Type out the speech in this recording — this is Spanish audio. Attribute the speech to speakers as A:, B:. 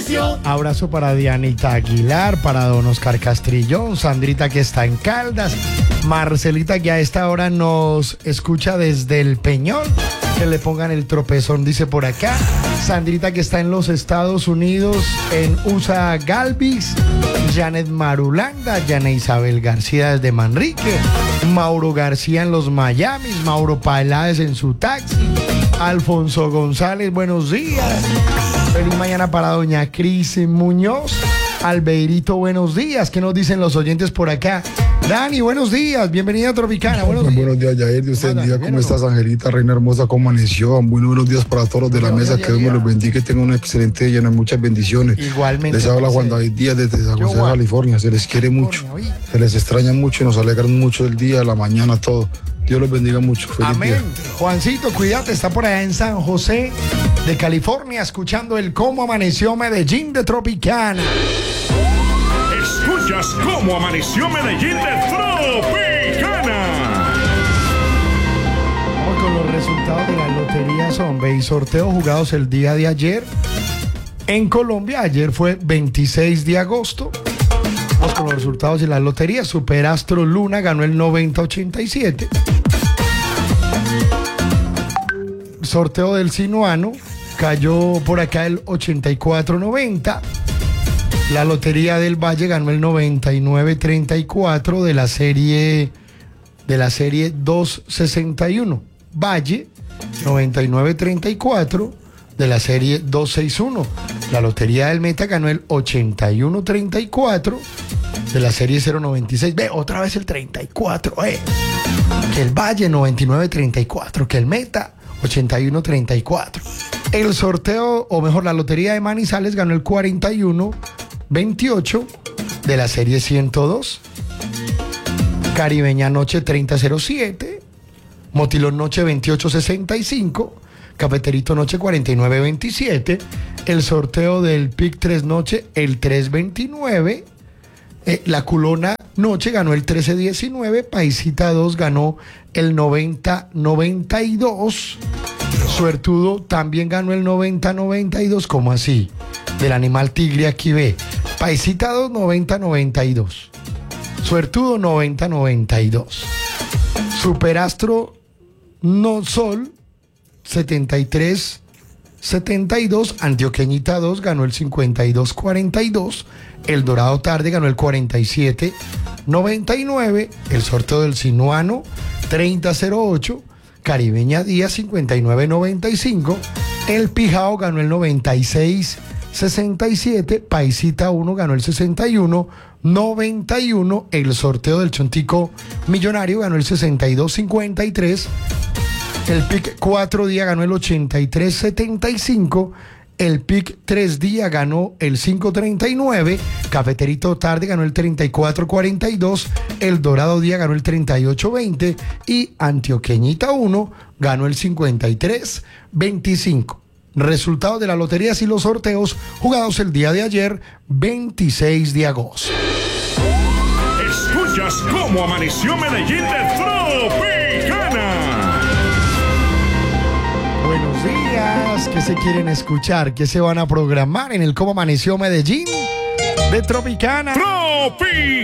A: amaneció.
B: Abrazo para Dianita Aguilar, para don Oscar Castrillón, Sandrita que está en Caldas, Marcelita que a esta hora nos escucha desde el Peñol, que le pongan el tropezón, dice por acá. Sandrita que está en los Estados Unidos, en USA Galvis, Janet Marulanda, Yana Isabel García desde Manrique, Mauro García en los Miamis, Mauro Paláez en su taxi, Alfonso González, buenos días. Feliz mañana para doña Cris Muñoz. Albeirito, buenos días. ¿Qué nos dicen los oyentes por acá? Dani, buenos días. Bienvenida a Tropicana. Buenos
C: días, Yair. Dios te bendiga. ¿Cómo estás, Angelita, reina hermosa? ¿Cómo amaneció? Muy buenos días para todos los de la mesa. Que Dios me los bendiga y tengan un excelente día lleno de muchas bendiciones.
B: Igualmente.
C: Les habla Juan David Díaz desde San José, California. Se les quiere mucho. Se les extraña mucho y nos alegran mucho del día, la mañana, todo. Dios los bendiga mucho. Feliz
B: amén.
C: Día.
B: Juancito, cuídate, está por allá en San José de California, escuchando el Cómo Amaneció Medellín de Tropicana.
D: Escuchas Cómo Amaneció Medellín de Tropicana.
B: Vamos con los resultados de la Lotería Zombie y sorteos jugados el día de ayer en Colombia. Ayer fue 26 de agosto. Vamos con los resultados de la lotería. Superastro Luna ganó el 9087. Sorteo del Sinuano cayó por acá el 8490. La Lotería del Valle ganó el 9934 de la serie 261. Valle 9934 de la serie 261. La Lotería del Meta ganó el 8134 de la serie 096. Ve, otra vez el 34. Que el Valle 9934, que el Meta 8134. El sorteo, o mejor, la Lotería de Manizales ganó el 4128 de la serie 102. Caribeña Noche 3007. Motilón Noche 2865. Cafeterito Noche 4927. El sorteo del PIC 3 Noche el 329. La Culona Noche ganó el 1319. Paisita 2 ganó el 9092. Suertudo también ganó el 9092. ¿Cómo así? Del animal tigre aquí ve. Paisita 2 9092. Suertudo 9092. Superastro No Sol 7372. Antioqueñita 2 ganó el 5242. El Dorado Tarde ganó el 4799. El sorteo del Sinuano 3008. Caribeña Díaz 5995. El Pijao ganó el 9667. Paisita 1 ganó el 6191. El sorteo del Chontico Millonario ganó el 6253. El PIC 4 día ganó el 8375. El PIC 3 día ganó el 539. Cafeterito Tarde ganó el 3442. El Dorado Día ganó el 3820. Y Antioqueñita 1 ganó el 5325. Resultados de las loterías y los sorteos jugados el día de ayer, 26 de agosto.
D: Escuchas Cómo Amaneció Medellín de Tropicana.
B: Buenos días, ¿qué se quieren escuchar? ¿Qué se van a programar en el Cómo Amaneció Medellín de Tropicana?
D: Tropicana.